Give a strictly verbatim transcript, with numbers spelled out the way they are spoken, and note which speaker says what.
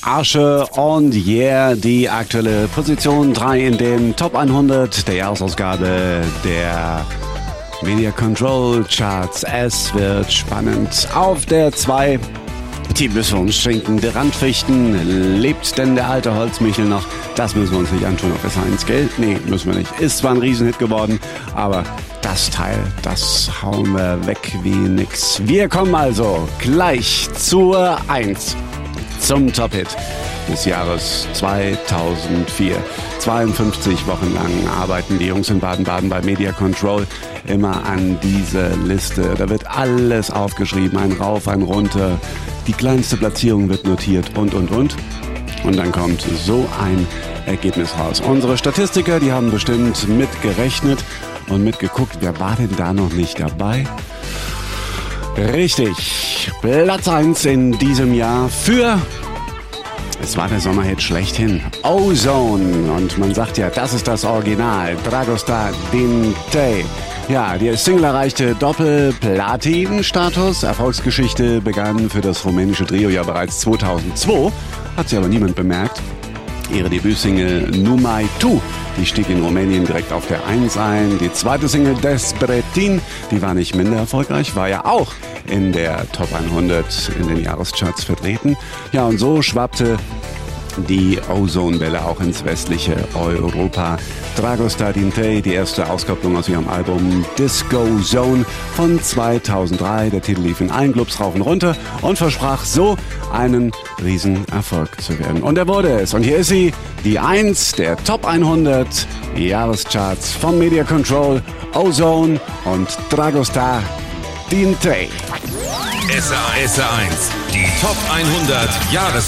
Speaker 1: Asche und Yeah, die aktuelle Position drei in den Top hundert der Jahresausgabe der Media Control Charts. Es wird spannend. Auf der zwei, die müssen wir uns schenken. Die Randfichten, lebt denn der alte Holzmichel noch? Das müssen wir uns nicht antun auf S eins, gell? Nee, müssen wir nicht. Ist zwar ein Riesenhit geworden, aber das Teil, das hauen wir weg wie nix. Wir kommen also gleich zur eins. Zum Top-Hit des Jahres zweitausendvier. zweiundfünfzig Wochen lang arbeiten die Jungs in Baden-Baden bei Media Control immer an dieser Liste. Da wird alles aufgeschrieben, ein Rauf, ein Runter. Die kleinste Platzierung wird notiert und, und, und. Und dann kommt so ein Ergebnis raus. Unsere Statistiker, die haben bestimmt mitgerechnet und mitgeguckt, wer war denn da noch nicht dabei? Richtig, Platz eins in diesem Jahr für, es war der Sommerhit schlechthin, Ozone. Und man sagt ja, das ist das Original, Dragostea din Tei. Ja, die Single erreichte Doppel-Platin-Status. Erfolgsgeschichte begann für das rumänische Trio ja bereits zweitausendzwei, hat sie aber niemand bemerkt. Ihre Debütsingle Numai Tu, die stieg in Rumänien direkt auf der eins ein. Die zweite Single Despretin, die war nicht minder erfolgreich, war ja auch in der Top hundert in den Jahrescharts vertreten. Ja, und so schwappte die Ozone-Welle auch ins westliche Europa. Dragostea din Tei, die erste Auskopplung aus ihrem Album Disco Zone von zweitausenddrei. Der Titel lief in allen Clubs rauf und runter und versprach so einen Riesenerfolg zu werden. Und er wurde es. Und hier ist sie, die eins der Top hundert Jahrescharts von Media Control, Ozone und Dragostea din Tei.
Speaker 2: S R eins, die Top hundert Jahres